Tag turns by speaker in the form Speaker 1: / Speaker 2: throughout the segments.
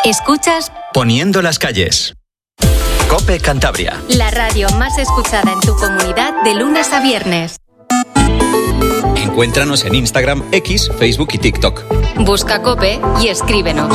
Speaker 1: Escuchas
Speaker 2: Poniendo las calles. COPE Cantabria.
Speaker 1: La radio más escuchada en tu comunidad de lunes a viernes.
Speaker 2: Encuéntranos en Instagram, X, Facebook y TikTok.
Speaker 1: Busca COPE y escríbenos.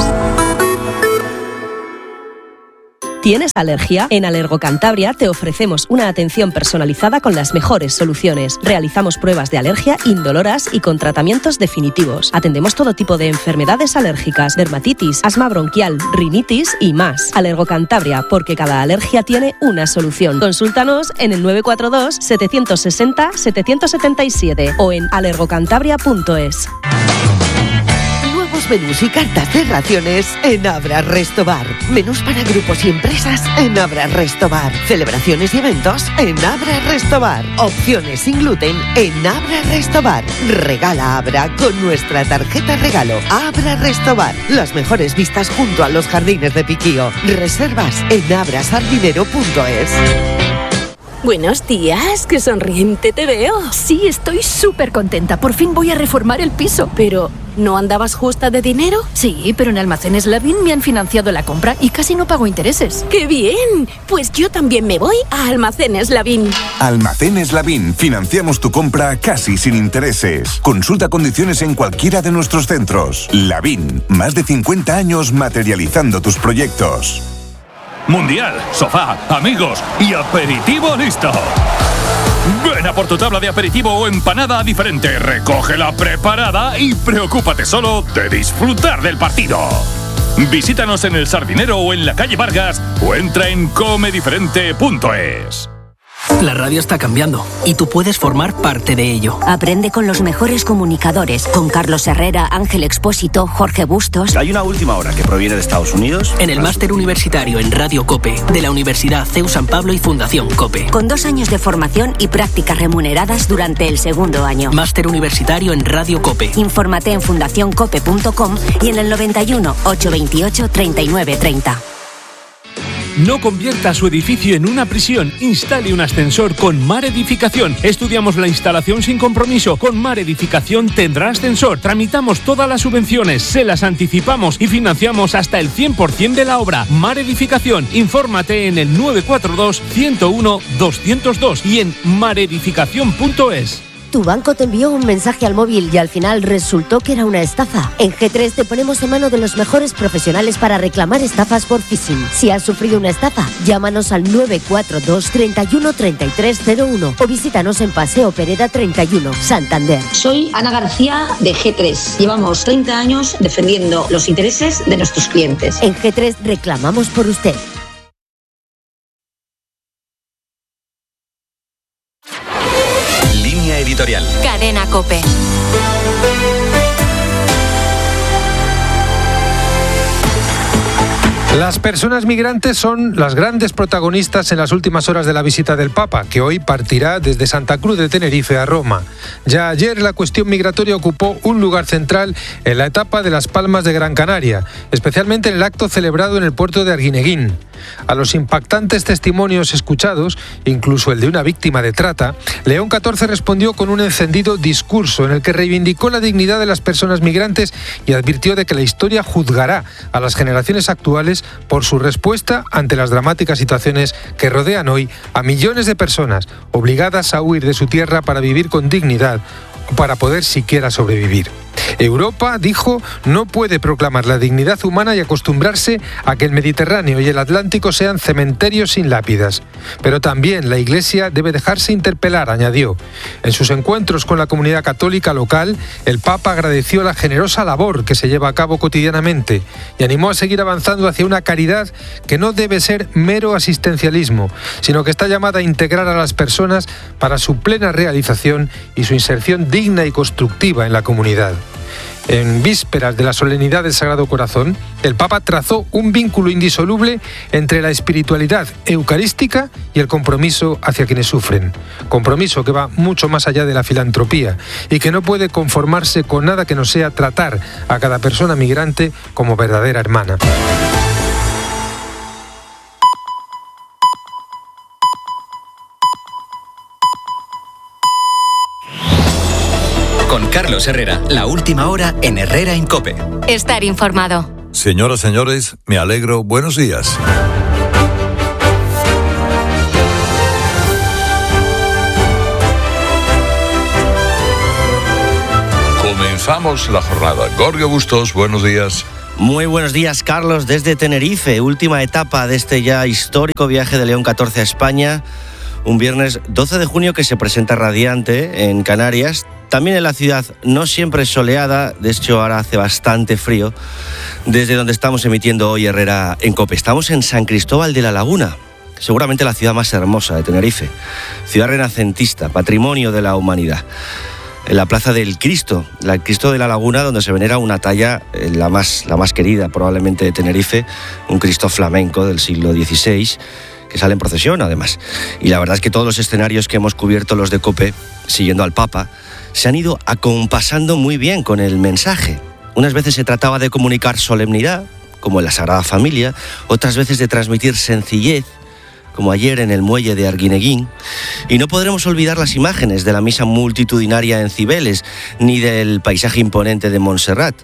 Speaker 3: ¿Tienes alergia? En Alergo Cantabria te ofrecemos una atención personalizada con las mejores soluciones. Realizamos pruebas de alergia indoloras y con tratamientos definitivos. Atendemos todo tipo de enfermedades alérgicas, dermatitis, asma bronquial, rinitis y más. Alergo Cantabria, porque cada alergia tiene una solución. Consúltanos en el 942 760 777 o en alergocantabria.es.
Speaker 4: Menús y cartas de raciones en Abra Restobar. Menús para grupos y empresas en Abra Restobar. Celebraciones y eventos en Abra Restobar. Opciones sin gluten en Abra Restobar. Regala Abra con nuestra tarjeta regalo. Abra Restobar. Las mejores vistas junto a los jardines de Piquío. Reservas en abrasardinero.es.
Speaker 5: Buenos días, qué sonriente te veo.
Speaker 6: Sí, estoy súper contenta. Por fin voy a reformar el piso.
Speaker 5: Pero, ¿no andabas justa de dinero?
Speaker 6: Sí, pero en Almacenes Lavín me han financiado la compra y casi no pago intereses.
Speaker 5: ¡Qué bien! Pues yo también me voy a Almacenes Lavín.
Speaker 7: Almacenes Lavín. Financiamos tu compra casi sin intereses. Consulta condiciones en cualquiera de nuestros centros. Lavín. Más de 50 años materializando tus proyectos.
Speaker 8: Mundial, sofá, amigos y aperitivo listo. Ven a por tu tabla de aperitivo o empanada diferente, recógela preparada y preocúpate solo de disfrutar del partido. Visítanos en El Sardinero o en la calle Vargas o entra en comediferente.es.
Speaker 9: La radio está cambiando y tú puedes formar parte de ello.
Speaker 10: Aprende con los mejores comunicadores, con Carlos Herrera, Ángel Expósito, Jorge Bustos.
Speaker 11: Hay una última hora que proviene de Estados Unidos.
Speaker 9: En el máster universitario en Radio COPE de la Universidad CEU San Pablo y Fundación COPE.
Speaker 10: Con 2 años de formación y prácticas remuneradas durante el segundo año.
Speaker 9: Máster universitario en Radio COPE.
Speaker 10: Infórmate en fundacioncope.com y en el 91 828 3930.
Speaker 12: No convierta su edificio en una prisión. Instale un ascensor con Mar Edificación. Estudiamos la instalación sin compromiso. Con Mar Edificación tendrá ascensor. Tramitamos todas las subvenciones, se las anticipamos y financiamos hasta el 100% de la obra. Mar Edificación. Infórmate en el 942 101 202 y en maredificación.es.
Speaker 13: Tu banco te envió un mensaje al móvil y al final resultó que era una estafa. En G3 te ponemos en mano de los mejores profesionales para reclamar estafas por phishing. Si has sufrido una estafa, llámanos al 942 31 3301 o visítanos en Paseo Pereda 31, Santander.
Speaker 14: Soy Ana García de G3. Llevamos 30 años defendiendo los intereses de nuestros clientes.
Speaker 13: En G3 reclamamos por usted.
Speaker 2: Editorial.
Speaker 1: Cadena COPE.
Speaker 15: Las personas migrantes son las grandes protagonistas en las últimas horas de la visita del Papa, que hoy partirá desde Santa Cruz de Tenerife a Roma. Ya ayer la cuestión migratoria ocupó un lugar central en la etapa de Las Palmas de Gran Canaria, especialmente en el acto celebrado en el puerto de Arguineguín. A los impactantes testimonios escuchados, incluso el de una víctima de trata, León XIV respondió con un encendido discurso en el que reivindicó la dignidad de las personas migrantes y advirtió de que la historia juzgará a las generaciones actuales por su respuesta ante las dramáticas situaciones que rodean hoy a millones de personas obligadas a huir de su tierra para vivir con dignidad o para poder siquiera sobrevivir. Europa, dijo, no puede proclamar la dignidad humana y acostumbrarse a que el Mediterráneo y el Atlántico sean cementerios sin lápidas. Pero también la Iglesia debe dejarse interpelar, añadió. En sus encuentros con la comunidad católica local, el Papa agradeció la generosa labor que se lleva a cabo cotidianamente y animó a seguir avanzando hacia una caridad que no debe ser mero asistencialismo, sino que está llamada a integrar a las personas para su plena realización y su inserción digna y constructiva en la comunidad. En vísperas de la solemnidad del Sagrado Corazón, el Papa trazó un vínculo indisoluble entre la espiritualidad eucarística y el compromiso hacia quienes sufren. Compromiso que va mucho más allá de la filantropía y que no puede conformarse con nada que no sea tratar a cada persona migrante como verdadera hermana.
Speaker 2: Con Carlos Herrera, la última hora en Herrera en COPE.
Speaker 1: Estar informado.
Speaker 16: Señoras, señores, me alegro. Buenos días. Comenzamos la jornada. Gorka Bustos, buenos días.
Speaker 17: Muy buenos días, Carlos, desde Tenerife, última etapa de este ya histórico viaje de León 14 a España. Un viernes 12 de junio que se presenta radiante en Canarias. También en la ciudad, no siempre soleada, de hecho ahora hace bastante frío, desde donde estamos emitiendo hoy Herrera en COPE. Estamos en San Cristóbal de la Laguna, seguramente la ciudad más hermosa de Tenerife, ciudad renacentista, patrimonio de la humanidad. En la plaza del Cristo, el Cristo de la Laguna, donde se venera una talla, la más querida probablemente de Tenerife, un Cristo flamenco del siglo XVI, que sale en procesión además. Y la verdad es que todos los escenarios que hemos cubierto los de COPE, siguiendo al Papa, se han ido acompasando muy bien con el mensaje. Unas veces se trataba de comunicar solemnidad, como en la Sagrada Familia, otras veces de transmitir sencillez, como ayer en el muelle de Arguineguín. Y no podremos olvidar las imágenes de la misa multitudinaria en Cibeles, ni del paisaje imponente de Montserrat.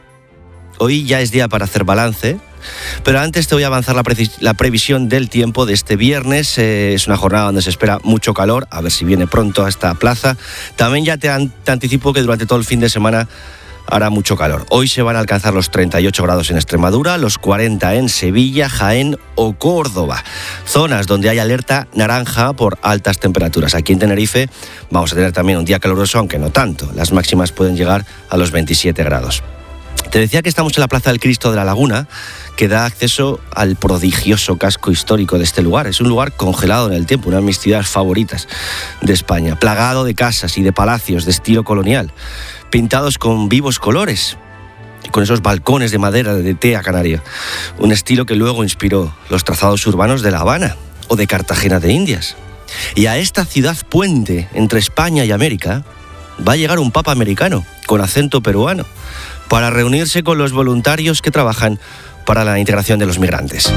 Speaker 17: Hoy ya es día para hacer balance, pero antes te voy a avanzar la previsión del tiempo de este viernes. Es una jornada donde se espera mucho calor, a ver si viene pronto a esta plaza. También ya te anticipo que durante todo el fin de semana hará mucho calor. Hoy se van a alcanzar los 38 grados en Extremadura, los 40 en Sevilla, Jaén o Córdoba. Zonas donde hay alerta naranja por altas temperaturas. Aquí en Tenerife vamos a tener también un día caluroso, aunque no tanto. Las máximas pueden llegar a los 27 grados. Te decía que estamos en la Plaza del Cristo de la Laguna, que da acceso al prodigioso casco histórico de este lugar. Es un lugar congelado en el tiempo, una de mis ciudades favoritas de España, plagado de casas y de palacios de estilo colonial, pintados con vivos colores, con esos balcones de madera de tea canaria, un estilo que luego inspiró los trazados urbanos de La Habana o de Cartagena de Indias. Y a esta ciudad puente entre España y América va a llegar un papa americano con acento peruano para reunirse con los voluntarios que trabajan para la integración de los migrantes.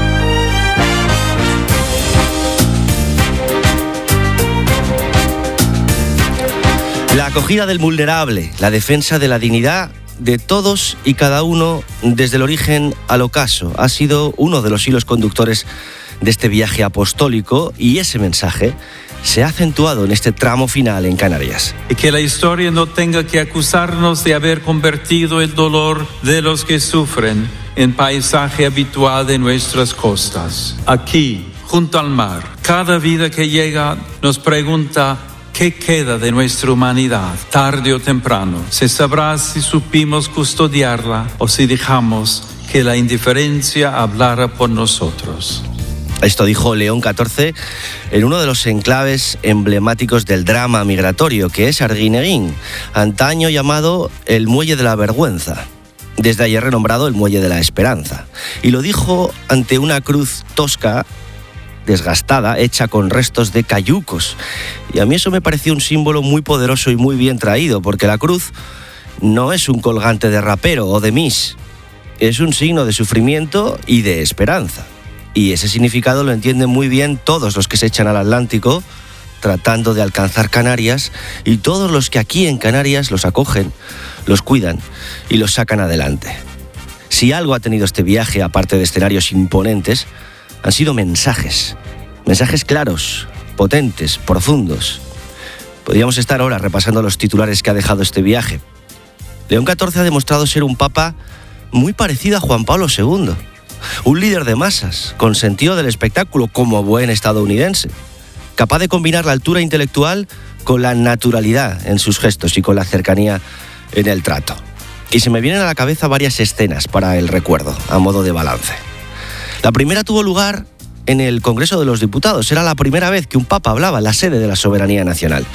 Speaker 17: La acogida del vulnerable, la defensa de la dignidad de todos y cada uno desde el origen al ocaso, ha sido uno de los hilos conductores de este viaje apostólico, y ese mensaje se ha acentuado en este tramo final en Canarias.
Speaker 18: Y que la historia no tenga que acusarnos de haber convertido el dolor de los que sufren en paisaje habitual de nuestras costas. Aquí, junto al mar, cada vida que llega nos pregunta ¿qué queda de nuestra humanidad? Tarde o temprano se sabrá si supimos custodiarla o si dejamos que la indiferencia hablara por nosotros.
Speaker 17: Esto dijo León XIV en uno de los enclaves emblemáticos del drama migratorio, que es Arguineguín, antaño llamado el Muelle de la Vergüenza, desde ayer renombrado el Muelle de la Esperanza. Y lo dijo ante una cruz tosca, desgastada, hecha con restos de cayucos. Y a mí eso me pareció un símbolo muy poderoso y muy bien traído, porque la cruz no es un colgante de rapero o de mis, es un signo de sufrimiento y de esperanza. Y ese significado lo entienden muy bien todos los que se echan al Atlántico tratando de alcanzar Canarias, y todos los que aquí en Canarias los acogen, los cuidan y los sacan adelante. Si algo ha tenido este viaje, aparte de escenarios imponentes, han sido mensajes claros, potentes, profundos. Podríamos estar horas repasando los titulares que ha dejado este viaje. León XIV ha demostrado ser un papa muy parecido a Juan Pablo II. Un líder de masas, con sentido del espectáculo como buen estadounidense, capaz de combinar la altura intelectual con la naturalidad en sus gestos y con la cercanía en el trato. Y se me vienen a la cabeza varias escenas para el recuerdo, a modo de balance. La primera tuvo lugar en el Congreso de los Diputados. Era la primera vez que un papa hablaba en la sede de la soberanía nacional.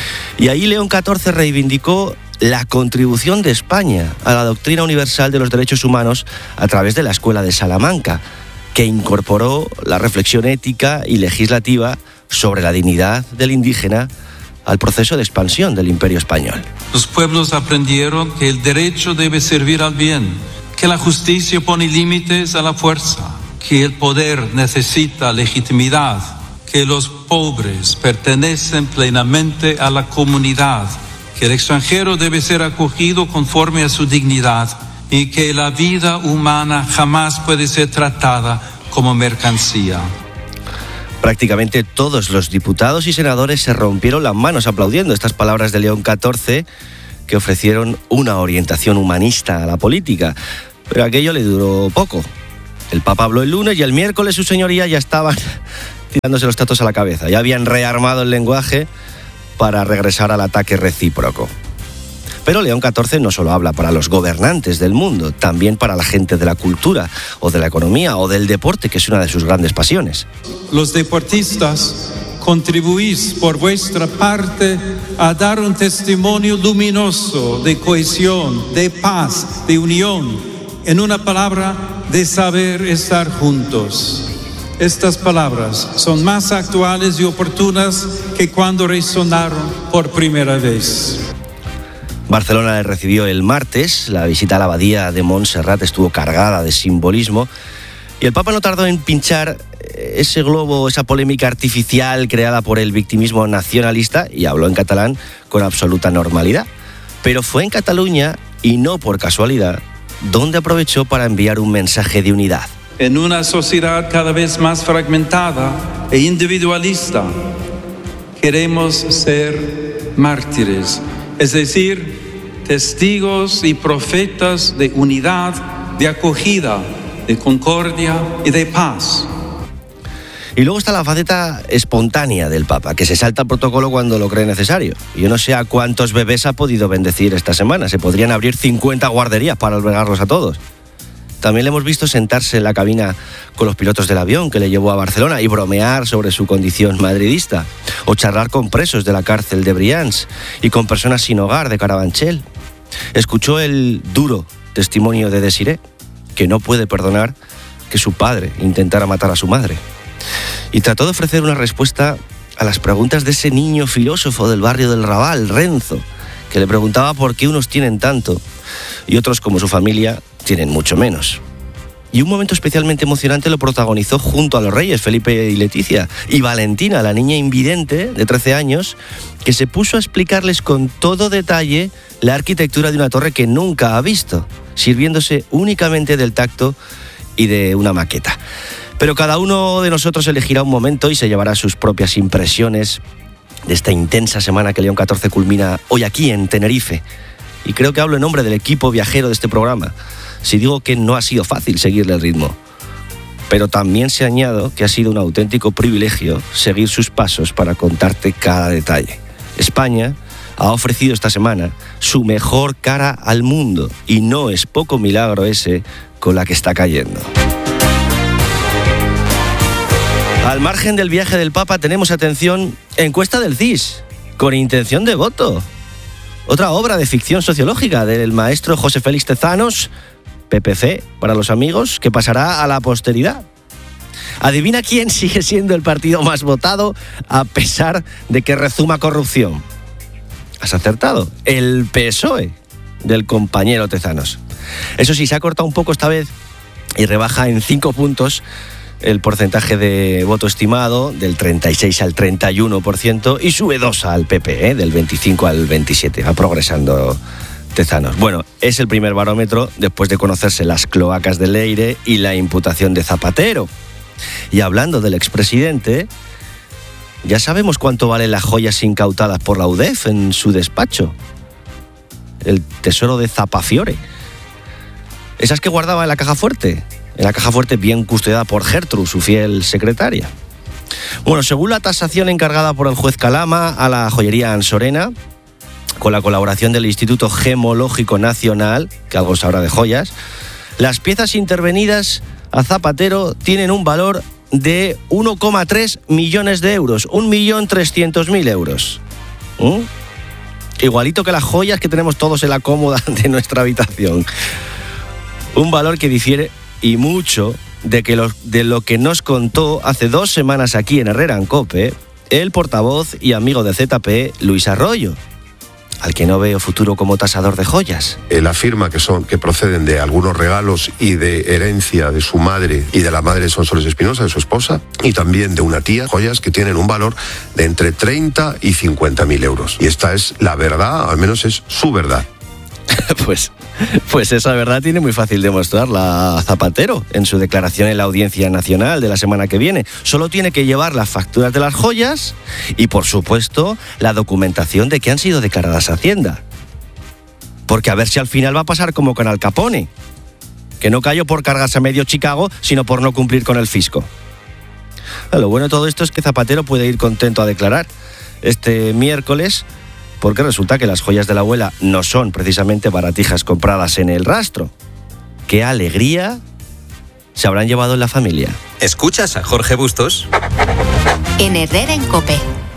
Speaker 17: Y ahí León XIV reivindicó la contribución de España a la doctrina universal de los derechos humanos a través de la Escuela de Salamanca, que incorporó la reflexión ética y legislativa sobre la dignidad del indígena al proceso de expansión del Imperio español.
Speaker 18: Los pueblos aprendieron que el derecho debe servir al bien, que la justicia pone límites a la fuerza, que el poder necesita legitimidad, que los pobres pertenecen plenamente a la comunidad, que el extranjero debe ser acogido conforme a su dignidad y que la vida humana jamás puede ser tratada como mercancía.
Speaker 17: Prácticamente todos los diputados y senadores se rompieron las manos aplaudiendo estas palabras de León XIV, que ofrecieron una orientación humanista a la política. Pero aquello le duró poco. El Papa habló el lunes y el miércoles su señoría ya estaban tirándose los trastos a la cabeza. Ya habían rearmado el lenguaje para regresar al ataque recíproco. Pero León XIV no solo habla para los gobernantes del mundo, también para la gente de la cultura, o de la economía, o del deporte, que es una de sus grandes pasiones.
Speaker 18: Los deportistas contribuís por vuestra parte a dar un testimonio luminoso de cohesión, de paz, de unión, en una palabra, de saber estar juntos. Estas palabras son más actuales y oportunas que cuando resonaron por primera vez.
Speaker 17: Barcelona le recibió el martes. La visita a la abadía de Montserrat estuvo cargada de simbolismo y el Papa no tardó en pinchar ese globo, esa polémica artificial creada por el victimismo nacionalista, y habló en catalán con absoluta normalidad. Pero fue en Cataluña, y no por casualidad, donde aprovechó para enviar un mensaje de unidad.
Speaker 18: En una sociedad cada vez más fragmentada e individualista, queremos ser mártires, es decir, testigos y profetas de unidad, de acogida, de concordia y de paz.
Speaker 17: Y luego está la faceta espontánea del Papa, que se salta el protocolo cuando lo cree necesario. Yo no sé a cuántos bebés ha podido bendecir esta semana. Se podrían abrir 50 guarderías para albergarlos a todos. También le hemos visto sentarse en la cabina con los pilotos del avión que le llevó a Barcelona y bromear sobre su condición madridista, o charlar con presos de la cárcel de Brians y con personas sin hogar de Carabanchel. Escuchó el duro testimonio de Desiré, que no puede perdonar que su padre intentara matar a su madre. Y trató de ofrecer una respuesta a las preguntas de ese niño filósofo del barrio del Raval, Renzo, que le preguntaba por qué unos tienen tanto y otros, como su familia, tienen mucho menos. Y un momento especialmente emocionante lo protagonizó junto a los reyes, Felipe y Leticia, y Valentina, la niña invidente de 13 años, que se puso a explicarles con todo detalle la arquitectura de una torre que nunca ha visto, sirviéndose únicamente del tacto y de una maqueta. Pero cada uno de nosotros elegirá un momento y se llevará sus propias impresiones de esta intensa semana que León XIV culmina hoy aquí en Tenerife. Y creo que hablo en nombre del equipo viajero de este programa si digo que no ha sido fácil seguirle el ritmo. Pero también se añado que ha sido un auténtico privilegio seguir sus pasos para contarte cada detalle. España ha ofrecido esta semana su mejor cara al mundo, y no es poco milagro ese con la que está cayendo. Al margen del viaje del Papa tenemos, atención, encuesta del CIS, con intención de voto. Otra obra de ficción sociológica del maestro José Félix Tezanos, PPC para los amigos, que pasará a la posteridad. Adivina quién sigue siendo el partido más votado a pesar de que rezuma corrupción. Has acertado, el PSOE del compañero Tezanos. Eso sí, se ha cortado un poco esta vez y rebaja en 5 puntos el porcentaje de voto estimado, del 36 al 31%, y sube 2 al PP, del 25 al 27%. Va progresando Tezanos. Bueno, es el primer barómetro después de conocerse las cloacas de Leire y la imputación de Zapatero. Y hablando del expresidente, ya sabemos cuánto valen las joyas incautadas por la UDEF en su despacho. El tesoro de Zapafiore. Esas que guardaba en la caja fuerte. En la caja fuerte bien custodiada por Gertrude, su fiel secretaria. Bueno, según la tasación encargada por el juez Calama a la joyería Ansorena, con la colaboración del Instituto Gemológico Nacional, que algo sabrá de joyas, las piezas intervenidas a Zapatero tienen un valor de 1,3 millones de euros, 1.300.000 euros. Igualito que las joyas que tenemos todos en la cómoda de nuestra habitación. Un valor que difiere y mucho de lo que nos contó hace 2 semanas aquí en Herrera en COPE el portavoz y amigo de ZP, Luis Arroyo, al que no veo futuro como tasador de joyas.
Speaker 19: Él afirma que proceden de algunos regalos y de herencia de su madre y de la madre de Sonsoles Espinosa, de su esposa, y también de una tía, joyas que tienen un valor de entre 30 y 50.000 euros. Y esta es la verdad, al menos es su verdad.
Speaker 17: Pues esa verdad tiene muy fácil demostrarla Zapatero en su declaración en la Audiencia Nacional de la semana que viene. Solo tiene que llevar las facturas de las joyas y, por supuesto, la documentación de que han sido declaradas a Hacienda. Porque a ver si al final va a pasar como con Al Capone, que no cayó por cargarse a medio Chicago, sino por no cumplir con el fisco. Lo bueno de todo esto es que Zapatero puede ir contento a declarar este miércoles, porque resulta que las joyas de la abuela no son precisamente baratijas compradas en el rastro. ¡Qué alegría se habrán llevado en la familia!
Speaker 2: ¿Escuchas a Jorge Bustos?
Speaker 1: En Herrera en COPE.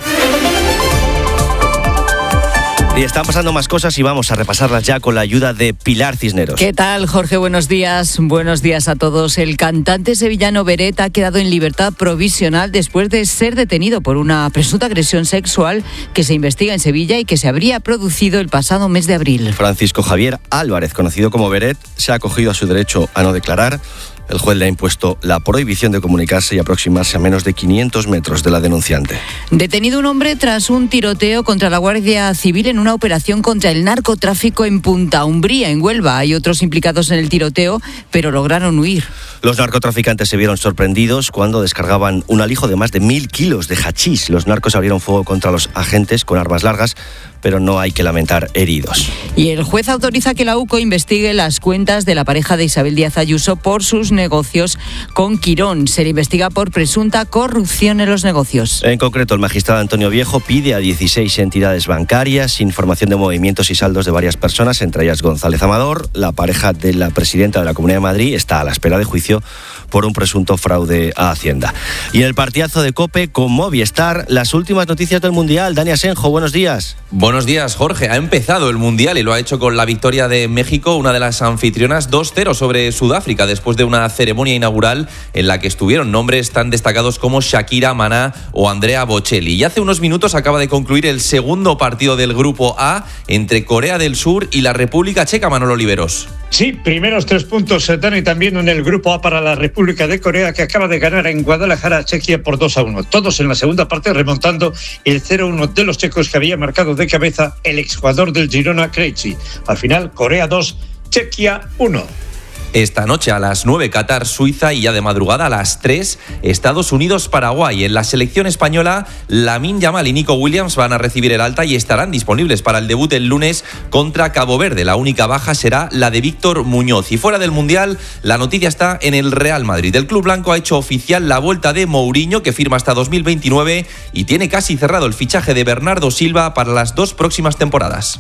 Speaker 17: Y están pasando más cosas y vamos a repasarlas ya con la ayuda de Pilar Cisneros.
Speaker 20: ¿Qué tal, Jorge? Buenos días. Buenos días a todos. El cantante sevillano Beret ha quedado en libertad provisional después de ser detenido por una presunta agresión sexual que se investiga en Sevilla y que se habría producido el pasado mes de abril.
Speaker 17: Francisco Javier Álvarez, conocido como Beret, se ha acogido a su derecho a no declarar. El juez le ha impuesto la prohibición de comunicarse y aproximarse a menos de 500 metros de la denunciante.
Speaker 20: Detenido un hombre tras un tiroteo contra la Guardia Civil en una operación contra el narcotráfico en Punta Umbría, en Huelva. Hay otros implicados en el tiroteo, pero lograron huir.
Speaker 17: Los narcotraficantes se vieron sorprendidos cuando descargaban un alijo de más de 1.000 kilos de hachís. Los narcos abrieron fuego contra los agentes con armas largas, pero no hay que lamentar heridos.
Speaker 20: Y el juez autoriza que la UCO investigue las cuentas de la pareja de Isabel Díaz Ayuso por sus negocios con Quirón. Se le investiga por presunta corrupción en los negocios.
Speaker 17: En concreto, el magistrado Antonio Viejo pide a 16 entidades bancarias información de movimientos y saldos de varias personas, entre ellas González Amador. La pareja de la presidenta de la Comunidad de Madrid está a la espera de juicio por un presunto fraude a Hacienda. Y en el partidazo de COPE con Movistar, las últimas noticias del Mundial. Dani Asenjo, buenos días.
Speaker 21: Buenos días, Jorge. Ha empezado el Mundial y lo ha hecho con la victoria de México, una de las anfitrionas, 2-0 sobre Sudáfrica, después de una ceremonia inaugural en la que estuvieron nombres tan destacados como Shakira, Maná o Andrea Bocelli. Y hace unos minutos acaba de concluir el segundo partido del Grupo A entre Corea del Sur y la República Checa, Manolo Oliveros.
Speaker 22: Sí, primeros 3 puntos, Dani, también en el Grupo A para la República de Corea, que acaba de ganar en Guadalajara a Chequia por 2-1. Todos en la segunda parte remontando el 0-1 de los checos que había marcado de cabeza el exjugador del Girona, Krejci. Al final, Corea 2, Chequia 1.
Speaker 21: Esta noche a las 9 Qatar, Suiza, y ya de madrugada a las 3 Estados Unidos, Paraguay. En la selección española, Lamine Yamal y Nico Williams van a recibir el alta y estarán disponibles para el debut el lunes contra Cabo Verde. La única baja será la de Víctor Muñoz. Y fuera del Mundial, la noticia está en el Real Madrid. El club blanco ha hecho oficial la vuelta de Mourinho, que firma hasta 2029 y tiene casi cerrado el fichaje de Bernardo Silva para las 2 próximas temporadas.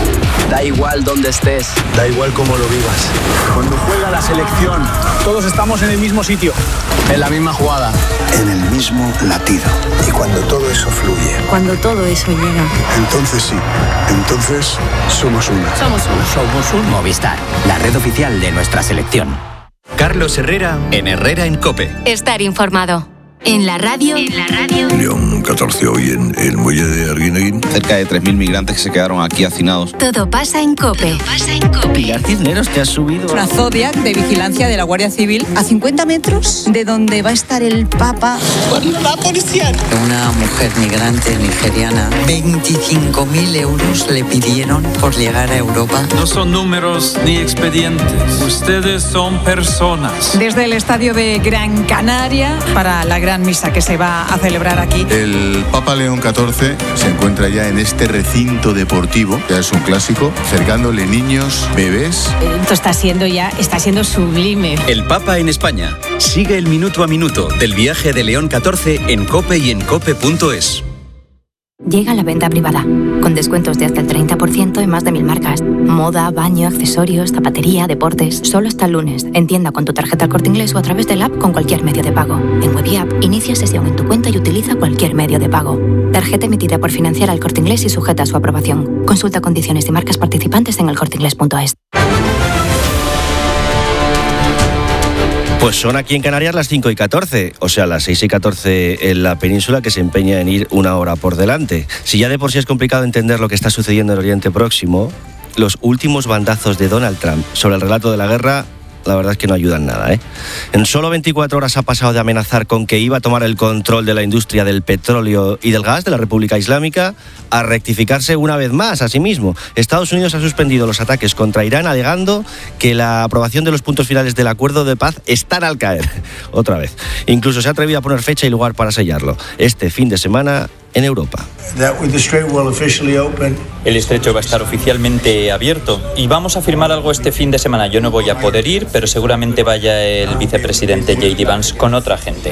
Speaker 23: Da igual dónde estés, da igual cómo lo vivas. Cuando juega la selección, todos estamos en el mismo sitio, en la misma jugada, en el mismo latido. Y cuando todo eso fluye,
Speaker 24: cuando todo eso llega,
Speaker 23: entonces sí, entonces somos uno.
Speaker 2: Somos un Movistar, la red oficial de nuestra selección. Carlos Herrera en Herrera en COPE.
Speaker 1: Estar informado. En la radio.
Speaker 16: León 14 hoy en el muelle de Arguineguín.
Speaker 11: Cerca de 3.000 migrantes que se quedaron aquí hacinados.
Speaker 1: Todo pasa en COPE.
Speaker 17: Pilar Cisneros, te has subido.
Speaker 20: Una Zodiac de vigilancia de la Guardia Civil a 50 metros de donde va a estar el Papa.
Speaker 23: ¡La policía!
Speaker 25: Una mujer migrante nigeriana, 25.000 euros le pidieron por llegar a Europa.
Speaker 18: No son números ni expedientes. Ustedes son personas.
Speaker 20: Desde el estadio de Gran Canaria para la gran misa que se va a celebrar aquí.
Speaker 26: El Papa León XIV se encuentra ya en este recinto deportivo, ya es un clásico, cercándole niños, bebés.
Speaker 20: Esto está siendo sublime.
Speaker 2: El Papa en España. Sigue el minuto a minuto del viaje de León XIV en COPE y en COPE.es.
Speaker 27: Llega la venta privada, con descuentos de hasta el 30% en más de 1.000 marcas. Moda, baño, accesorios, zapatería, deportes. Solo hasta el lunes. En tienda con tu tarjeta El Corte Inglés o a través del app con cualquier medio de pago. En Web y App, inicia sesión en tu cuenta y utiliza cualquier medio de pago. Tarjeta emitida por Financiera El Corte Inglés y sujeta a su aprobación. Consulta condiciones y marcas participantes en elcorteinglés.es.
Speaker 17: Pues son aquí en Canarias las 5:14, o sea, las 6:14 en la península, que se empeña en ir una hora por delante. Si ya de por sí es complicado entender lo que está sucediendo en Oriente Próximo, los últimos bandazos de Donald Trump sobre el relato de la guerra la verdad es que no ayudan nada, ¿eh? En solo 24 horas ha pasado de amenazar con que iba a tomar el control de la industria del petróleo y del gas de la República Islámica a rectificarse una vez más a sí mismo. Estados Unidos ha suspendido los ataques contra Irán alegando que la aprobación de los puntos finales del acuerdo de paz están al caer. Otra vez. Incluso se ha atrevido a poner fecha y lugar para sellarlo. Este fin de semana en Europa.
Speaker 3: El estrecho va a estar oficialmente abierto y vamos a firmar algo este fin de semana. Yo no voy a poder ir, pero seguramente vaya el vicepresidente J.D. Vance con otra gente.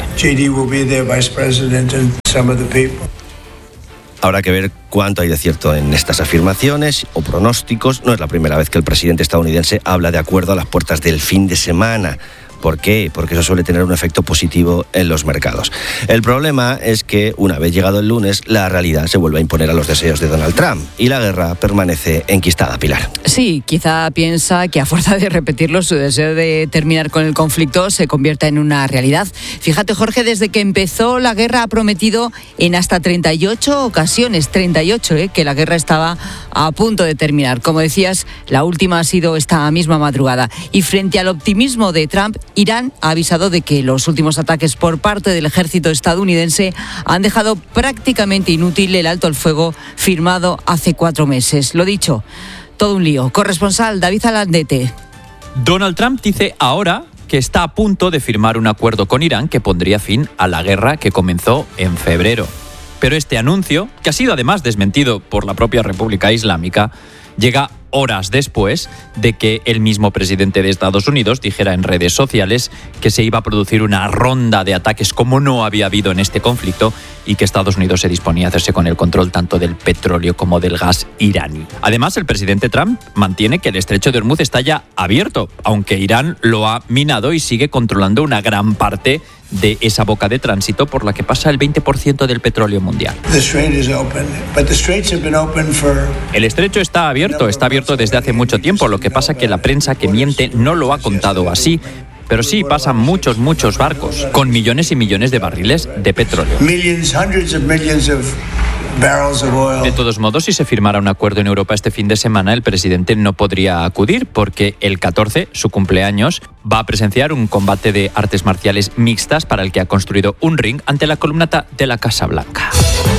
Speaker 17: Habrá que ver cuánto hay de cierto en estas afirmaciones o pronósticos. No es la primera vez que el presidente estadounidense habla de acuerdo a las puertas del fin de semana. ¿Por qué? Porque eso suele tener un efecto positivo en los mercados. El problema es que, una vez llegado el lunes, la realidad se vuelve a imponer a los deseos de Donald Trump y la guerra permanece enquistada, Pilar.
Speaker 20: Sí, quizá piensa que a fuerza de repetirlo, su deseo de terminar con el conflicto se convierta en una realidad. Fíjate, Jorge, desde que empezó la guerra ha prometido en hasta 38 ocasiones, 38, que la guerra estaba a punto de terminar. Como decías, la última ha sido esta misma madrugada. Y frente al optimismo de Trump, Irán ha avisado de que los últimos ataques por parte del ejército estadounidense han dejado prácticamente inútil el alto al fuego firmado hace 4 meses. Lo dicho, todo un lío. Corresponsal David Alandete.
Speaker 4: Donald Trump dice ahora que está a punto de firmar un acuerdo con Irán que pondría fin a la guerra que comenzó en febrero. Pero este anuncio, que ha sido además desmentido por la propia República Islámica, llega horas después de que el mismo presidente de Estados Unidos dijera en redes sociales que se iba a producir una ronda de ataques como no había habido en este conflicto y que Estados Unidos se disponía a hacerse con el control tanto del petróleo como del gas iraní. Además, el presidente Trump mantiene que el estrecho de Hormuz está ya abierto, aunque Irán lo ha minado y sigue controlando una gran parte de esa boca de tránsito por la que pasa el 20% del petróleo mundial. El estrecho está abierto desde hace mucho tiempo, lo que pasa que la prensa que miente no lo ha contado así. Pero sí, pasan muchos barcos con millones y millones de barriles de petróleo. De todos modos, si se firmara un acuerdo en Europa este fin de semana, el presidente no podría acudir porque el 14, su cumpleaños, va a presenciar un combate de artes marciales mixtas para el que ha construido un ring ante la columnata de la Casa Blanca.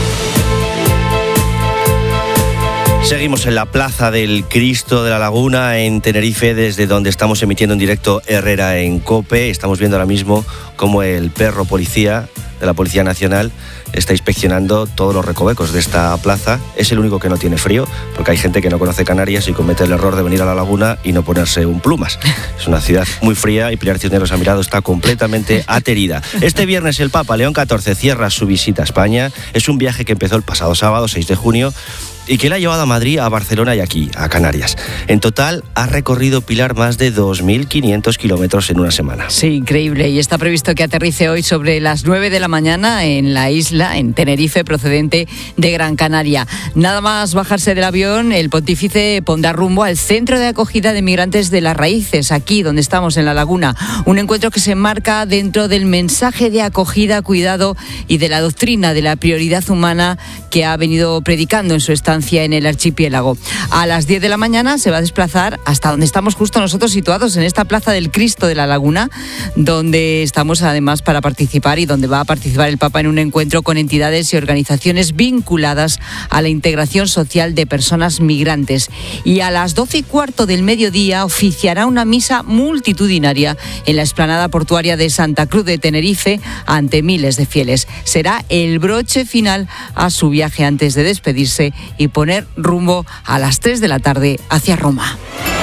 Speaker 17: Seguimos en la Plaza del Cristo de la Laguna en Tenerife, desde donde estamos emitiendo en directo Herrera en COPE. Estamos viendo ahora mismo cómo el perro policía de la Policía Nacional está inspeccionando todos los recovecos de esta plaza. Es el único que no tiene frío, porque hay gente que no conoce Canarias y comete el error de venir a la laguna y no ponerse un plumas. Es una ciudad muy fría y Pilar Cisneros ha mirado, está completamente aterida. Este viernes el Papa León XIV cierra su visita a España. Es un viaje que empezó el pasado sábado, 6 de junio, y que le ha llevado a Madrid, a Barcelona y aquí, a Canarias. En total ha recorrido, Pilar, más de 2.500 kilómetros en una semana.
Speaker 20: Sí, increíble. Y está previsto que aterrice hoy sobre las 9 de la mañana en la isla, en Tenerife, procedente de Gran Canaria. Nada más bajarse del avión, el pontífice pondrá rumbo al centro de acogida de migrantes de Las Raíces, aquí donde estamos, en la laguna. Un encuentro que se enmarca dentro del mensaje de acogida, cuidado y de la doctrina de la prioridad humana que ha venido predicando en su estancia en el archipiélago. A las 10 de la mañana se va a desplazar hasta donde estamos justo nosotros situados, en esta Plaza del Cristo de la Laguna, donde estamos además para participar y donde va a participar el Papa en un encuentro con entidades y organizaciones vinculadas a la integración social de personas migrantes. Y a las 12:15 del mediodía oficiará una misa multitudinaria en la explanada portuaria de Santa Cruz de Tenerife ante miles de fieles. Será el broche final a su viaje antes de despedirse y poner rumbo a las 3 de la tarde hacia Roma.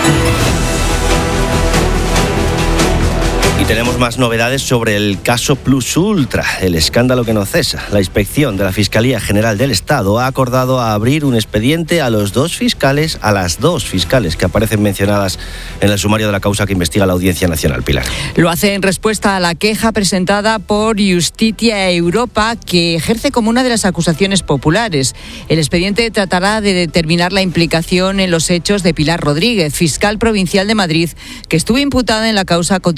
Speaker 17: Y tenemos más novedades sobre el caso Plus Ultra, el escándalo que no cesa. La inspección de la Fiscalía General del Estado ha acordado abrir un expediente a las dos fiscales que aparecen mencionadas en el sumario de la causa que investiga la Audiencia Nacional, Pilar.
Speaker 20: Lo hace en respuesta a la queja presentada por Justitia Europa, que ejerce como una de las acusaciones populares. El expediente tratará de determinar la implicación en los hechos de Pilar Rodríguez, fiscal provincial de Madrid, que estuvo imputada en la causa contra Álvaro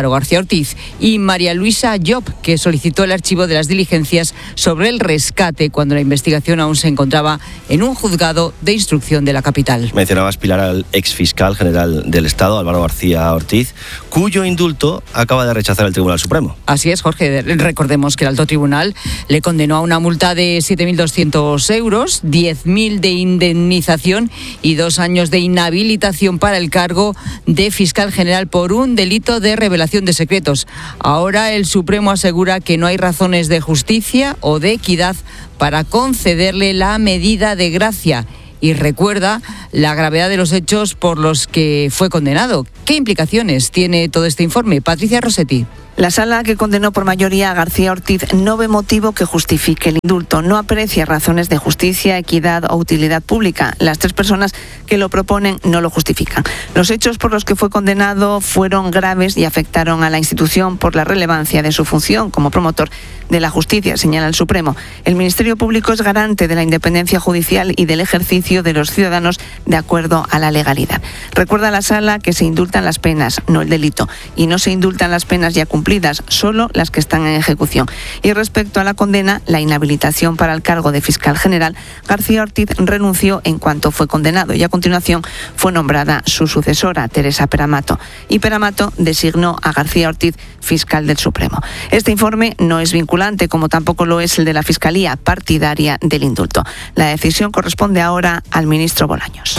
Speaker 20: Álvaro García Ortiz, y María Luisa Llop, que solicitó el archivo de las diligencias sobre el rescate cuando la investigación aún se encontraba en un juzgado de instrucción de la capital.
Speaker 17: Mencionabas, Pilar, al exfiscal general del Estado, Álvaro García Ortiz, cuyo indulto acaba de rechazar el Tribunal Supremo.
Speaker 20: Así es, Jorge. Recordemos que el alto tribunal le condenó a una multa de 7.200 euros, 10.000 de indemnización y 2 años de inhabilitación para el cargo de fiscal general por un delito de revelación de secretos. Ahora el Supremo asegura que no hay razones de justicia o de equidad para concederle la medida de gracia y recuerda la gravedad de los hechos por los que fue condenado. ¿Qué implicaciones tiene todo este informe? Patricia Rossetti.
Speaker 5: La sala, que condenó por mayoría a García Ortiz, no ve motivo que justifique el indulto. No aprecia razones de justicia, equidad o utilidad pública. Las 3 personas que lo proponen no lo justifican. Los hechos por los que fue condenado fueron graves y afectaron a la institución por la relevancia de su función como promotor de la justicia, señala el Supremo. El Ministerio Público es garante de la independencia judicial y del ejercicio de los ciudadanos de acuerdo a la legalidad. Recuerda la sala que se indultan las penas, no el delito, y no se indultan las penas ya cumplidas, solo las que están en ejecución. Y respecto a la condena, la inhabilitación para el cargo de fiscal general, García Ortiz renunció en cuanto fue condenado y a continuación fue nombrada su sucesora, Teresa Peramato. Y Peramato designó a García Ortiz fiscal del Supremo. Este informe no es vinculante, como tampoco lo es el de la Fiscalía partidaria del indulto. La decisión corresponde ahora al ministro Bolaños.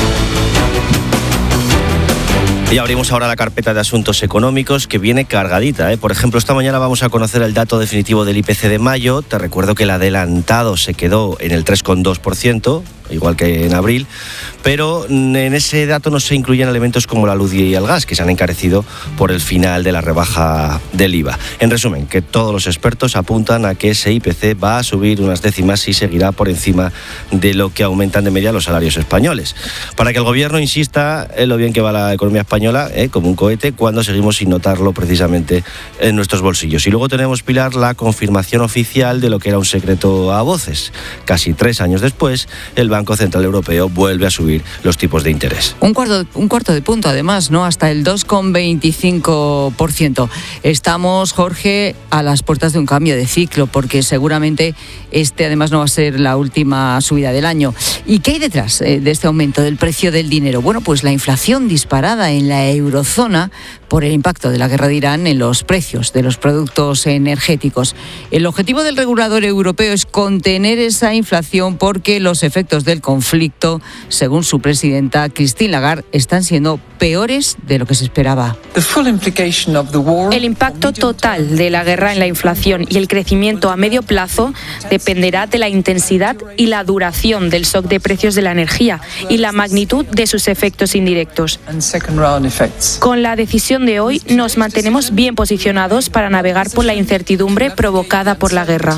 Speaker 17: Y abrimos ahora la carpeta de asuntos económicos, que viene cargadita, Por ejemplo, esta mañana vamos a conocer el dato definitivo del IPC de mayo. Te recuerdo que el adelantado se quedó en el 3,2%, igual que en abril, pero en ese dato no se incluyen elementos como la luz y el gas, que se han encarecido por el final de la rebaja del IVA. En resumen, que todos los expertos apuntan a que ese IPC va a subir unas décimas y seguirá por encima de lo que aumentan de media los salarios españoles. Para que el gobierno insista en lo bien que va la economía española, como un cohete, cuando seguimos sin notarlo precisamente en nuestros bolsillos. Y luego tenemos, Pilar, la confirmación oficial de lo que era un secreto a voces. Casi 3 años después, el Banco Central Europeo vuelve a subir los tipos de interés.
Speaker 20: Un cuarto de punto, además, ¿no? Hasta el 2,25%. Estamos, Jorge, a las puertas de un cambio de ciclo, porque seguramente además no va a ser la última subida del año. ¿Y qué hay detrás de este aumento del precio del dinero? Bueno, pues la inflación disparada en la eurozona por el impacto de la guerra de Irán en los precios de los productos energéticos. El objetivo del regulador europeo es contener esa inflación porque los efectos del conflicto, según su presidenta Christine Lagarde, están siendo peores de lo que se esperaba.
Speaker 6: El impacto total de la guerra en la inflación y el crecimiento a medio plazo dependerá de la intensidad y la duración del shock de precios de la energía y la magnitud de sus efectos indirectos. Con la decisión de hoy nos mantenemos bien posicionados para navegar por la incertidumbre provocada por la guerra.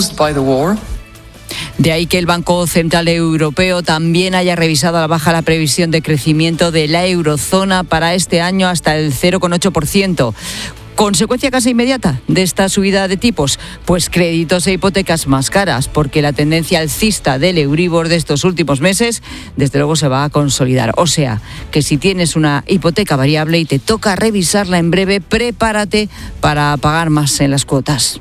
Speaker 20: De ahí que el Banco Central Europeo también haya revisado a la baja la previsión de crecimiento de la eurozona para este año hasta el 0,8%. ¿Consecuencia casi inmediata de esta subida de tipos? Pues créditos e hipotecas más caras, porque la tendencia alcista del Euribor de estos últimos meses, desde luego, se va a consolidar. O sea, que si tienes una hipoteca variable y te toca revisarla en breve, prepárate para pagar más en las cuotas.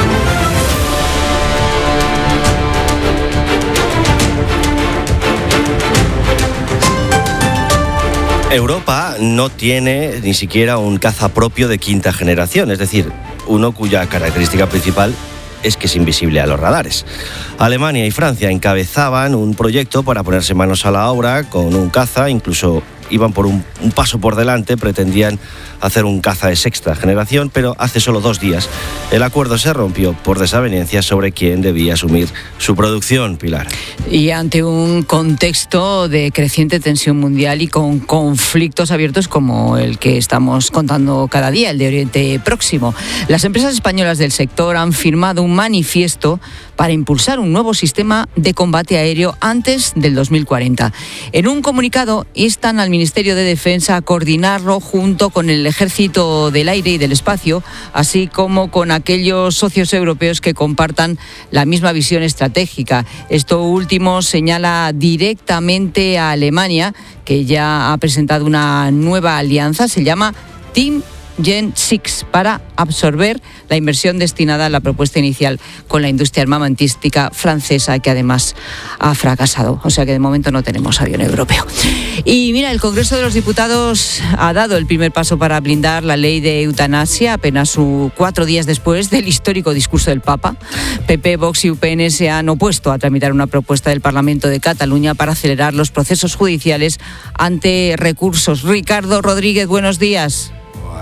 Speaker 17: Europa no tiene ni siquiera un caza propio de 5ª generación, es decir, uno cuya característica principal es que es invisible a los radares. Alemania y Francia encabezaban un proyecto para ponerse manos a la obra con un caza, incluso iban por un paso por delante, pretendían hacer un caza de 6ª generación, pero hace solo 2 días el acuerdo se rompió por desavenencias sobre quién debía asumir su producción, Pilar.
Speaker 20: Y ante un contexto de creciente tensión mundial y con conflictos abiertos como el que estamos contando cada día, el de Oriente Próximo, las empresas españolas del sector han firmado un manifiesto para impulsar un nuevo sistema de combate aéreo antes del 2040. En un comunicado instan al Ministerio de Defensa a coordinarlo junto con el Ejército del Aire y del Espacio, así como con aquellos socios europeos que compartan la misma visión estratégica. Esto último señala directamente a Alemania, que ya ha presentado una nueva alianza, se llama Team Gen 6 para absorber la inversión destinada a la propuesta inicial con la industria armamentística francesa, que además ha fracasado. O sea que de momento no tenemos avión europeo. Y mira, el Congreso de los Diputados ha dado el primer paso para blindar la ley de eutanasia apenas 4 días después del histórico discurso del Papa. PP, Vox y UPN se han opuesto a tramitar una propuesta del Parlamento de Cataluña para acelerar los procesos judiciales ante recursos. Ricardo Rodríguez, buenos días.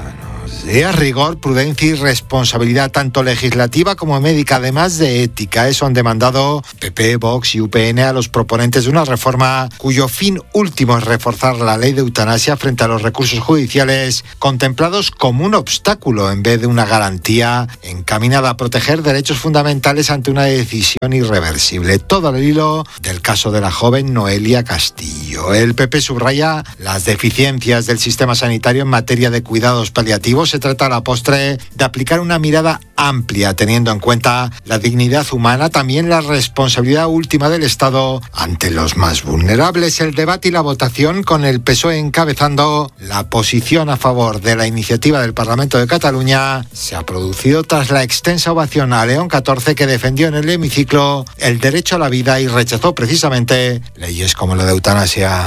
Speaker 7: Rigor, prudencia y responsabilidad tanto legislativa como médica, además de ética. Eso han demandado PP, Vox y UPN a los proponentes de una reforma cuyo fin último es reforzar la ley de eutanasia frente a los recursos judiciales contemplados como un obstáculo en vez de una garantía encaminada a proteger derechos fundamentales ante una decisión irreversible. Todo al hilo del caso de la joven Noelia Castillo. El PP subraya las deficiencias del sistema sanitario en materia de cuidados paliativos. Se trata a la postre de aplicar una mirada amplia, teniendo en cuenta la dignidad humana, también la responsabilidad última del Estado ante los más vulnerables. El debate y la votación, con el PSOE encabezando la posición a favor de la iniciativa del Parlamento de Cataluña, se ha producido tras la extensa ovación a León XIV, que defendió en el hemiciclo el derecho a la vida y rechazó precisamente leyes como la de eutanasia.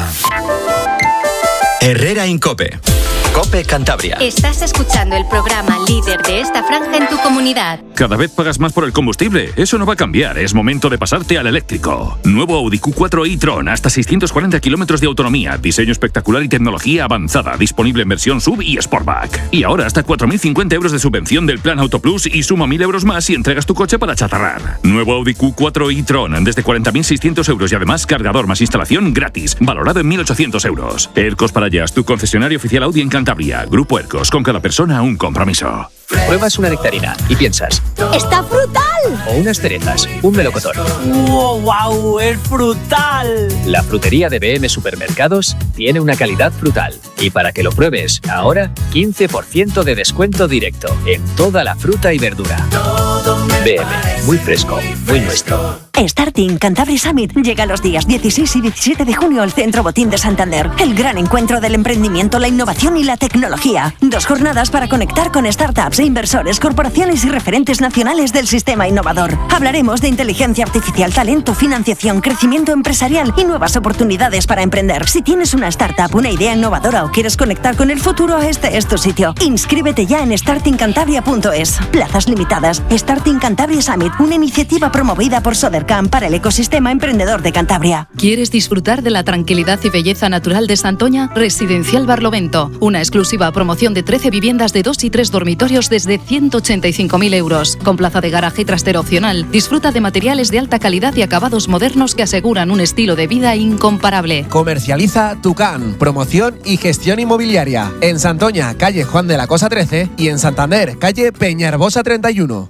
Speaker 2: Herrera en COPE. COPE Cantabria.
Speaker 1: Estás escuchando el programa líder de esta franja en tu comunidad.
Speaker 8: Cada vez pagas más por el combustible. Eso no va a cambiar. Es momento de pasarte al eléctrico. Nuevo Audi Q4 e-tron, hasta 640 kilómetros de autonomía, diseño espectacular y tecnología avanzada, disponible en versión SUV y Sportback. Y ahora hasta 4.050 euros de subvención del plan Auto Plus y suma 1.000 euros más si entregas tu coche para chatarrar. Nuevo Audi Q4 e-tron, desde 40.600 euros y además cargador más instalación gratis, valorado en 1.800 euros. Ercos Parayas, tu concesionario oficial Audi en Cantabria. Grupo Ercos, con cada persona un compromiso.
Speaker 2: Pruebas una nectarina y piensas:
Speaker 13: ¡está frutal!
Speaker 2: O unas cerezas, un melocotón.
Speaker 9: ¡Wow! ¡Es frutal!
Speaker 2: La frutería de BM Supermercados tiene una calidad frutal. Y para que lo pruebes, ahora 15% de descuento directo en toda la fruta y verdura. BM, muy fresco, muy nuestro.
Speaker 10: Starting Cantabria Summit llega los días 16 y 17 de junio al Centro Botín de Santander. El gran encuentro del emprendimiento, la innovación y la tecnología. 2 jornadas para conectar con startups e inversores, corporaciones y referentes nacionales del sistema innovador. Hablaremos de inteligencia artificial, talento, financiación, crecimiento empresarial y nuevas oportunidades para emprender. Si tienes una startup, una idea innovadora o quieres conectar con el futuro, este es tu sitio. Inscríbete ya en startingcantabria.es. Plazas limitadas. Starting Cantabria Summit, una iniciativa promovida por Sodercam para el ecosistema emprendedor de Cantabria.
Speaker 12: ¿Quieres disfrutar de la tranquilidad y belleza natural de Santoña? Residencial Barlovento, una exclusiva promoción de 13 viviendas de 2 y 3 dormitorios desde 185.000 euros, con plaza de garaje y trastero opcional. Disfruta de materiales de alta calidad y acabados modernos que aseguran un estilo de vida incomparable.
Speaker 14: Comercializa Tucán, promoción y gestión inmobiliaria. En Santoña, calle Juan de la Cosa 13 y en Santander, calle Peñarbosa 31.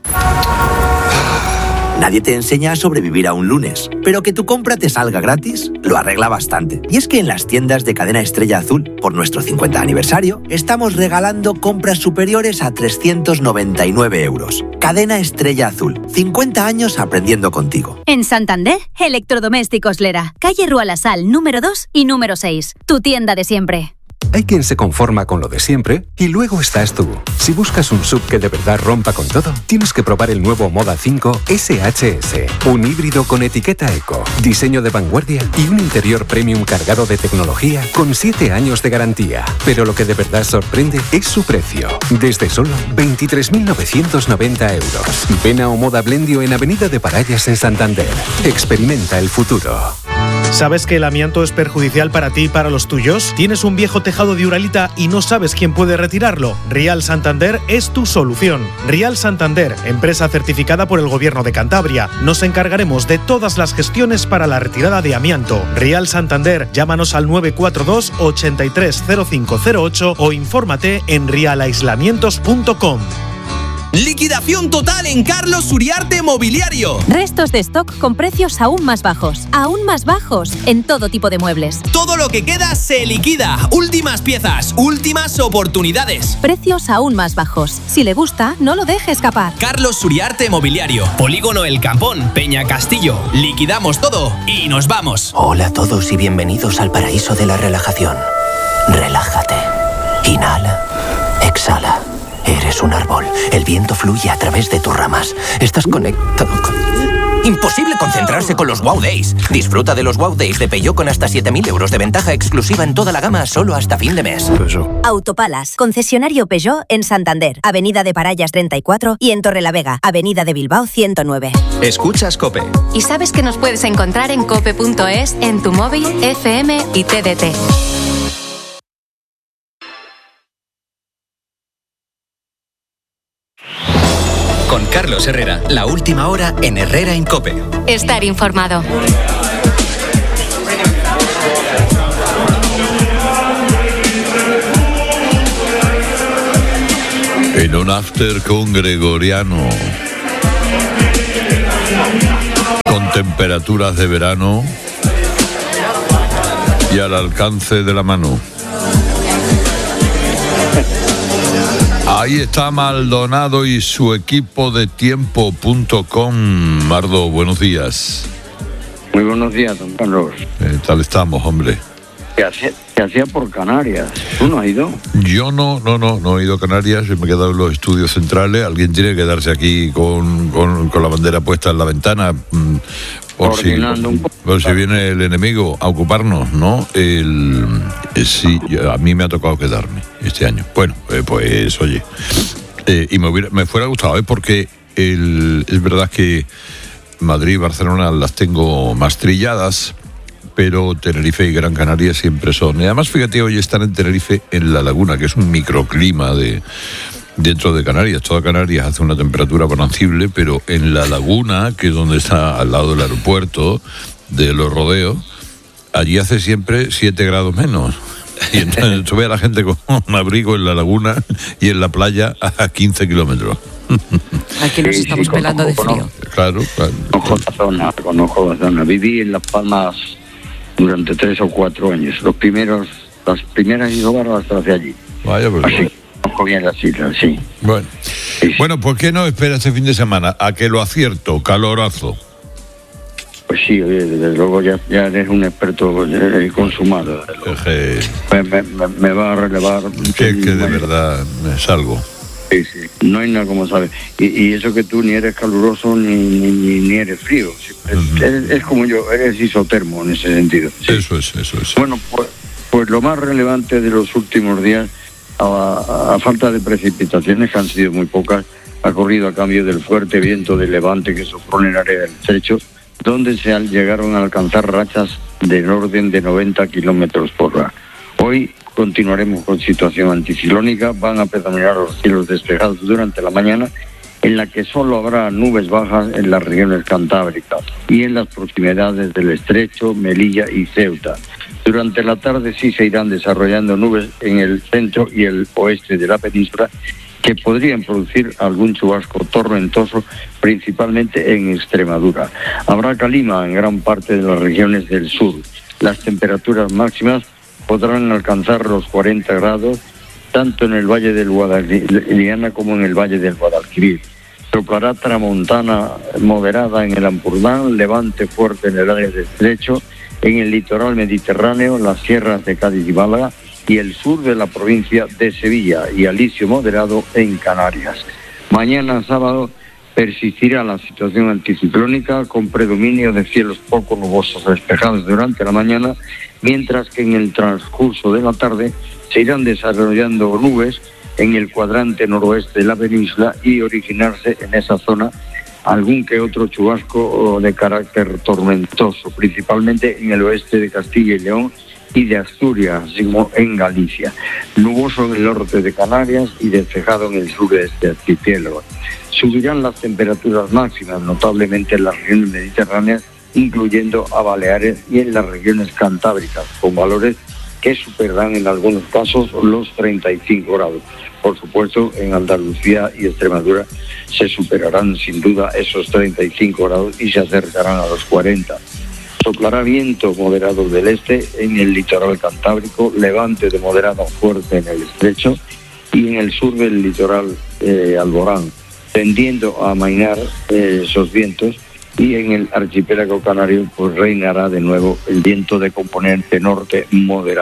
Speaker 24: Nadie te enseña a sobrevivir a un lunes, pero que tu compra te salga gratis lo arregla bastante. Y es que en las tiendas de Cadena Estrella Azul, por nuestro 50 aniversario, estamos regalando compras superiores a 399 euros. Cadena Estrella Azul, 50 años aprendiendo contigo.
Speaker 27: En Santander, Electrodomésticos Lera, calle Rua La Sal, número 2 y número 6. Tu tienda de siempre.
Speaker 28: Hay quien se conforma con lo de siempre y luego estás tú. Si buscas un SUV que de verdad rompa con todo, tienes que probar el nuevo Moda 5 SHS. Un híbrido con etiqueta eco, diseño de vanguardia y un interior premium cargado de tecnología con 7 años de garantía. Pero lo que de verdad sorprende es su precio. Desde solo 23.990 euros. Ven a Omoda Blendio en Avenida de Parayas en Santander. Experimenta el futuro.
Speaker 29: ¿Sabes que el amianto es perjudicial para ti y para los tuyos? ¿Tienes un viejo tejado de Uralita y no sabes quién puede retirarlo? Rial Santander es tu solución. Rial Santander, empresa certificada por el Gobierno de Cantabria. Nos encargaremos de todas las gestiones para la retirada de amianto. Rial Santander, llámanos al 942 830508 o infórmate en rialaislamientos.com.
Speaker 30: Liquidación total en Carlos Uriarte Mobiliario.
Speaker 27: Restos de stock con precios aún más bajos en todo tipo de muebles.
Speaker 30: Todo lo que queda se liquida. Últimas piezas, últimas oportunidades.
Speaker 27: Precios aún más bajos. Si le gusta, no lo deje escapar.
Speaker 30: Carlos Uriarte Mobiliario. Polígono El Campón, Peña Castillo. Liquidamos todo y nos vamos.
Speaker 31: Hola a todos y bienvenidos al paraíso de la relajación. Relájate. Inhala. Exhala. Eres un árbol. El viento fluye a través de tus ramas. Estás conectado con... Imposible concentrarse con los Wow Days. Disfruta de los Wow Days de Peugeot con hasta 7.000 euros de ventaja exclusiva en toda la gama solo hasta fin de mes.
Speaker 3: Autopalas, concesionario Peugeot en Santander, Avenida de Parayas 34 y en Torrelavega, Avenida de Bilbao 109.
Speaker 30: Escuchas COPE.
Speaker 1: Y sabes que nos puedes encontrar en cope.es, en tu móvil, FM y TDT.
Speaker 30: Con Carlos Herrera, la última hora en Herrera en COPE.
Speaker 1: Estar informado.
Speaker 11: En un after con Gregoriano, con temperaturas de verano y al alcance de la mano. Ahí está Maldonado y su equipo de tiempo.com. Mardo, buenos días.
Speaker 15: Muy buenos días, don Carlos.
Speaker 11: Tal estamos, hombre.
Speaker 15: ¿Qué hacía por Canarias? ¿Tú no has ido?
Speaker 11: Yo no he ido a Canarias, me he quedado en los estudios centrales. Alguien tiene que quedarse aquí con la bandera puesta en la ventana, por si viene el enemigo a ocuparnos, ¿no? Sí, a mí me ha tocado quedarme este año. Bueno, pues oye, y me fuera gustado, porque es verdad que Madrid y Barcelona las tengo más trilladas, pero Tenerife y Gran Canaria siempre son. Y además, fíjate, hoy están en Tenerife, en La Laguna, que es un microclima dentro de Canarias. Toda Canarias hace una temperatura bonancible, pero en La Laguna, que es donde está al lado del aeropuerto de Los Rodeos, allí hace siempre 7 grados menos. Y entonces tú ves a la gente con un abrigo en La Laguna y en la playa a 15 kilómetros.
Speaker 20: Aquí nos estamos pelando de frío.
Speaker 11: Claro.
Speaker 15: Conozco la zona. Viví en Las Palmas durante 3 o 4 años. Las primeras islas las traje allí.
Speaker 11: Vaya, pues.
Speaker 15: Así, conozco bien las islas, sí.
Speaker 11: Bueno, ¿por qué no esperas este fin de semana a que lo acierto? Calorazo.
Speaker 15: Pues sí, desde luego ya eres un experto consumado. Me va a relevar.
Speaker 11: Que de verdad me salgo.
Speaker 15: Sí. No hay nada como sabes. Y eso que tú ni eres caluroso ni eres frío. Es como yo, eres isotermo en ese sentido. Sí.
Speaker 11: Eso es.
Speaker 15: Bueno, pues lo más relevante de los últimos días, a falta de precipitaciones, que han sido muy pocas, ha corrido a cambio del fuerte viento de levante que sopló en el área del estrecho, donde llegaron a alcanzar rachas del orden de 90 kilómetros por hora. Hoy continuaremos con situación anticiclónica, van a predominar los cielos despejados durante la mañana, en la que solo habrá nubes bajas en las regiones cantábricas y en las proximidades del estrecho, Melilla y Ceuta. Durante la tarde sí se irán desarrollando nubes en el centro y el oeste de la península, que podrían producir algún chubasco tormentoso, principalmente en Extremadura. Habrá calima en gran parte de las regiones del sur. Las temperaturas máximas podrán alcanzar los 40 grados, tanto en el Valle del Guadalquivir como en el Valle del Guadalquivir. Soplará tramontana moderada en el Ampurdán, levante fuerte en el área del estrecho, en el litoral mediterráneo, las sierras de Cádiz y Málaga, y el sur de la provincia de Sevilla, y alisio moderado en Canarias. Mañana sábado persistirá la situación anticiclónica con predominio de cielos poco nubosos despejados durante la mañana, mientras que en el transcurso de la tarde se irán desarrollando nubes en el cuadrante noroeste de la península y originarse en esa zona algún que otro chubasco de carácter tormentoso, principalmente en el oeste de Castilla y León y de Asturias, así como en Galicia. Nuboso en el norte de Canarias y despejado en el sur de este archipiélago. Subirán las temperaturas máximas notablemente en las regiones mediterráneas, incluyendo a Baleares y en las regiones cantábricas, con valores que superarán en algunos casos los 35 grados. Por supuesto, en Andalucía y Extremadura se superarán sin duda esos 35 grados y se acercarán a los 40. Soplará viento moderado del este en el litoral cantábrico, levante de moderado fuerte en el estrecho y en el sur del litoral Alborán, tendiendo a amainar esos vientos, y en el archipiélago canario pues reinará de nuevo el viento de componente norte moderado.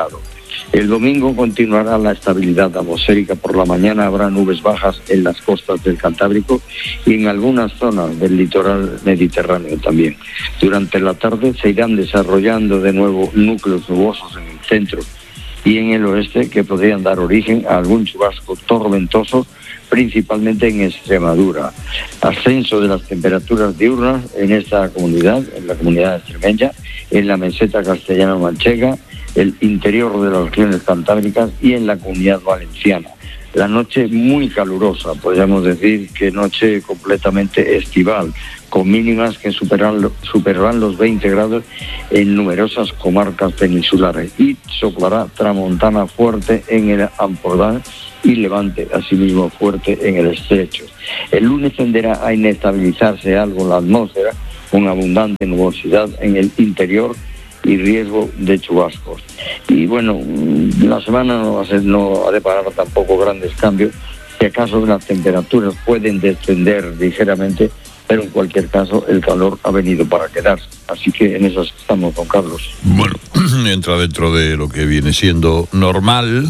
Speaker 15: El domingo continuará la estabilidad atmosférica. Por la mañana habrá nubes bajas en las costas del Cantábrico y en algunas zonas del litoral mediterráneo también. Durante la tarde se irán desarrollando de nuevo núcleos nubosos en el centro y en el oeste que podrían dar origen a algún chubasco tormentoso, principalmente en Extremadura. Ascenso de las temperaturas diurnas en esta comunidad, en la comunidad extremeña, en la meseta castellano-manchega, el interior de las regiones cantábricas y en la comunidad valenciana. La noche muy calurosa, podríamos decir que noche completamente estival, con mínimas que superarán los 20 grados en numerosas comarcas peninsulares, y soplará tramontana fuerte en el Ampurdán y levante asimismo fuerte en el estrecho. El lunes tenderá a inestabilizarse algo la atmósfera, con abundante nubosidad en el interior y riesgo de chubascos. Y bueno, la semana no va a deparar tampoco grandes cambios, si acaso las temperaturas pueden descender ligeramente, pero en cualquier caso el calor ha venido para quedarse. Así que en eso estamos, don Carlos.
Speaker 11: Bueno, entra dentro de lo que viene siendo normal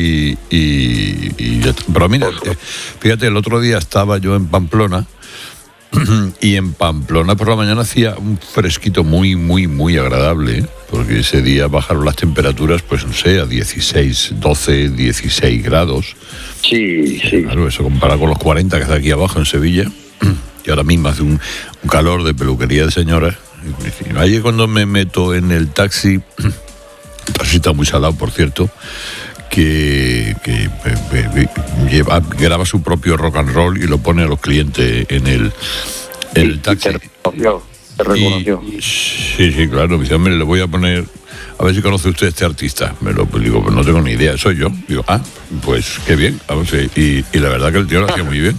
Speaker 11: pero mira, fíjate, el otro día estaba yo en Pamplona y en Pamplona por la mañana hacía un fresquito muy, muy, muy agradable, porque ese día bajaron las temperaturas, pues no sé, a 16, 12, 16 grados.
Speaker 15: Sí, sí.
Speaker 11: Claro, eso comparado con los 40 que está aquí abajo en Sevilla, y ahora mismo hace un calor de peluquería de señoras. Ayer cuando me meto en el taxi está muy salado, por cierto, que graba su propio rock and roll y lo pone a los clientes en el taxi.
Speaker 15: Te reconoció.
Speaker 11: Sí, claro. Me dice, hombre, le voy a poner, a ver si conoce usted a este artista. Digo, pues no tengo ni idea, soy yo. Digo, pues qué bien. Y la verdad que el tío lo hacía muy bien.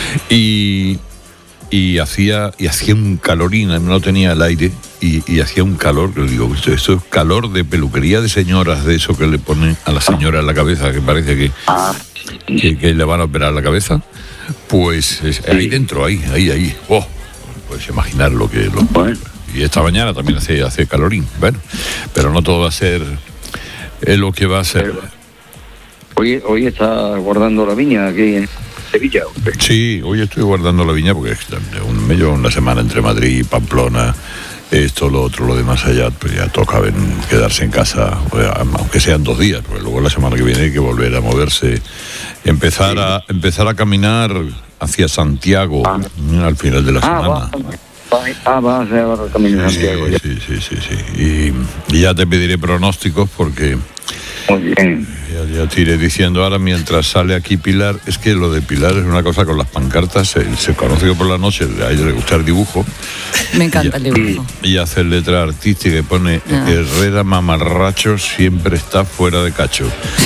Speaker 11: Y hacía un calorín, no tenía el aire, y hacía un calor, que digo, esto es calor de peluquería de señoras, de eso que le ponen a la señora en la cabeza, que parece que le van a operar la cabeza. Pues ahí dentro, ahí. Oh, puedes imaginar lo que... Y esta mañana también hace calorín, bueno, pero no todo va a ser lo que va a ser.
Speaker 15: Hoy está guardando la viña aquí en Sevilla.
Speaker 11: Sí, hoy estoy guardando la viña porque me llevo una semana entre Madrid y Pamplona, esto, lo otro, lo demás allá, pues ya toca quedarse en casa, aunque sean 2 días, porque luego la semana que viene hay que volver a moverse, empezar a caminar hacia Santiago al final de la semana.
Speaker 15: Va a hacer camino a Santiago.
Speaker 11: Sí. Y ya te pediré pronósticos porque...
Speaker 15: Muy bien.
Speaker 11: Ya te iré diciendo ahora mientras sale aquí Pilar. Es que lo de Pilar es una cosa con las pancartas. Se conoce que por la noche a ella le gusta el dibujo.
Speaker 20: Me encanta el dibujo.
Speaker 11: Y hace letra artística que pone Herrera Mamarracho siempre está fuera de cacho.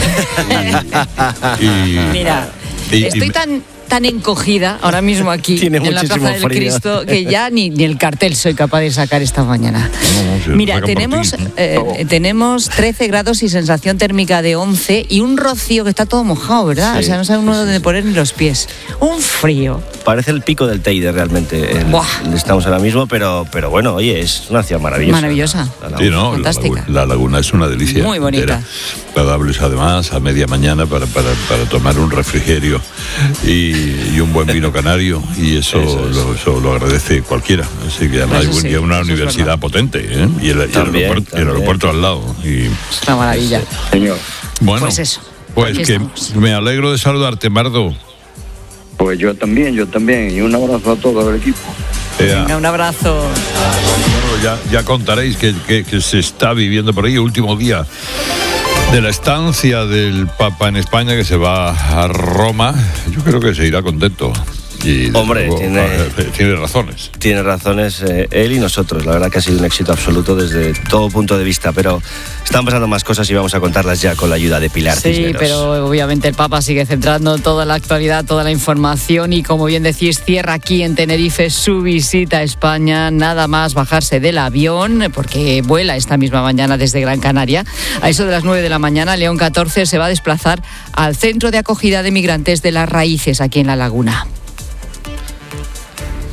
Speaker 20: Mira, estoy tan encogida ahora mismo aquí en la Plaza del Cristo que ya ni el cartel soy capaz de sacar esta mañana. Mira, tenemos 13 grados y sensación térmica de 11 y un rocío que está todo mojado, ¿verdad? O sea, no sabe uno dónde poner ni los pies. Un frío.
Speaker 17: Parece el pico del Teide realmente. Estamos ahora mismo, pero bueno, oye, es una ciudad maravillosa.
Speaker 20: Maravillosa.
Speaker 11: Sí, ¿no?
Speaker 20: Fantástica.
Speaker 11: La laguna es una delicia.
Speaker 20: Muy bonita.
Speaker 11: Agradables además a media mañana para tomar un refrigerio y un buen vino canario, y eso lo agradece cualquiera. Así que además hay una universidad potente, ¿eh? Y el aeropuerto al lado. Y
Speaker 20: es una maravilla.
Speaker 15: Señor.
Speaker 11: Bueno,
Speaker 20: pues eso.
Speaker 11: Pues que me alegro de saludarte, Mardo.
Speaker 15: Pues yo también, y un abrazo a todo el equipo.
Speaker 20: Venga, un abrazo.
Speaker 11: Bueno, ya contaréis que se está viviendo por ahí, último día de la estancia del Papa en España, que se va a Roma. Yo creo que se irá contento. Y
Speaker 17: hombre,
Speaker 11: tiene razones.
Speaker 17: Tiene razones él y nosotros. La verdad que ha sido un éxito absoluto desde todo punto de vista, pero están pasando más cosas y vamos a contarlas ya con la ayuda de Pilar Cisneros.
Speaker 20: Sí, pero obviamente el Papa sigue centrando toda la actualidad, toda la información, y como bien decís, cierra aquí en Tenerife su visita a España, nada más bajarse del avión, porque vuela esta misma mañana desde Gran Canaria. A eso de las 9 de la mañana, León 14 se va a desplazar al Centro de Acogida de Migrantes de Las Raíces, aquí en La Laguna.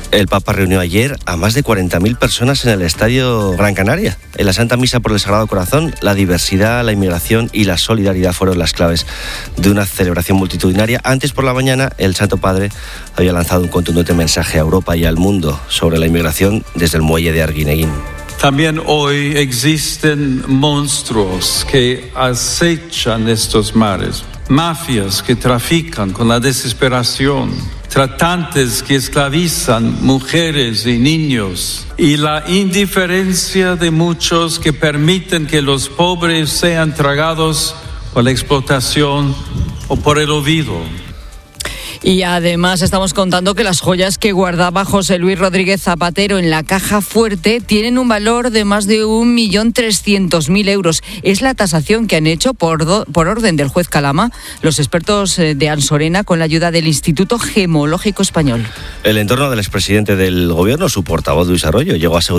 Speaker 17: El Papa reunió ayer a más de 40.000 personas en el Estadio Gran Canaria. En la Santa Misa por el Sagrado Corazón, la diversidad, la inmigración y la solidaridad fueron las claves de una celebración multitudinaria. Antes por la mañana, el Santo Padre había lanzado un contundente mensaje a Europa y al mundo sobre la inmigración desde el muelle de Arguineguín.
Speaker 4: También hoy existen monstruos que acechan estos mares, mafias que trafican con la desesperación, tratantes que esclavizan mujeres y niños, y la indiferencia de muchos que permiten que los pobres sean tragados por la explotación o por el olvido.
Speaker 20: Y además estamos contando que las joyas que guardaba José Luis Rodríguez Zapatero en la caja fuerte tienen un valor de más de 1.300.000 euros. Es la tasación que han hecho por orden del juez Calama los expertos de Ansorena con la ayuda del Instituto Gemológico Español.
Speaker 17: El entorno del expresidente del gobierno, su portavoz Luis Arroyo, llegó a asegurar